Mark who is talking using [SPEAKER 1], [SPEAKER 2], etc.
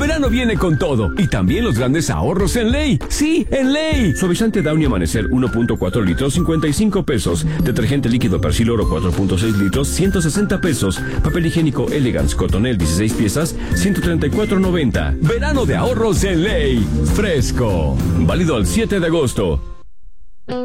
[SPEAKER 1] verano viene con todo. Y también los grandes ahorros en Ley. ¡Sí, en Ley! Suavizante Downy Amanecer 1.4 litros, 55 pesos. Detergente líquido Persil Oro 4.6 litros, 160 pesos. Papel higiénico Elegance Cotonel 16 piezas, 134.90. Verano de ahorros en Ley. Fresco. Válido al 7 de agosto.